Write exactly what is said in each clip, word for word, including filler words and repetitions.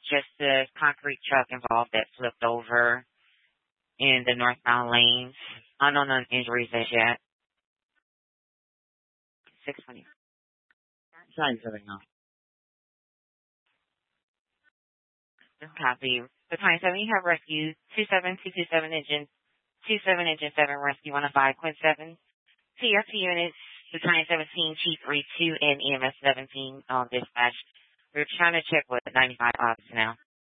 just the concrete truck involved that flipped over in the northbound lanes. Unknown injuries as yet. six twenty. Sign seven now. Copy. The twenty-seven, you have rescue two seven two two seven engine two seven engine seven rescue one oh five point seven. T F T units, the twenty seventeen Chief three two and E M S seventeen on dispatch. We're trying to check with ninety-five ops now.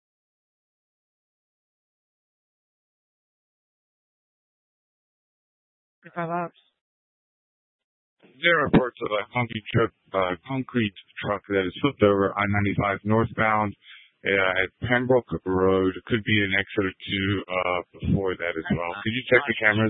ninety-five ops. There are reports of a concrete truck, uh, concrete truck that is flipped over I ninety-five northbound uh, at Pembroke Road. It could be an exit or two uh, before that as well. Could you check the cameras?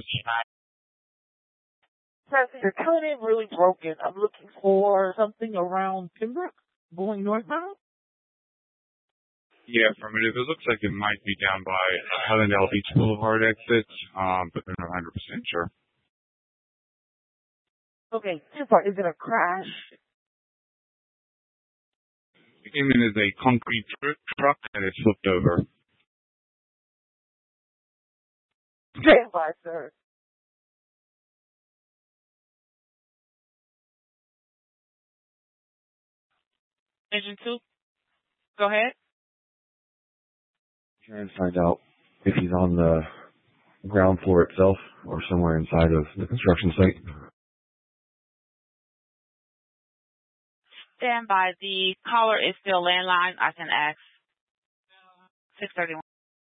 Sir, your code really broken. I'm looking for something around Pembroke going northbound. Yeah, from it, it looks like it might be down by Hellendale Beach Boulevard exit, um, but they're not one hundred percent sure. Okay, two part. Is it a crash? It came in as a concrete tr- truck and it flipped over. Stand by, sir. Engine two, go ahead. Trying to find out if he's on the ground floor itself or somewhere inside of the construction site. Stand by. The caller is still landline. I can ask six thirty-one.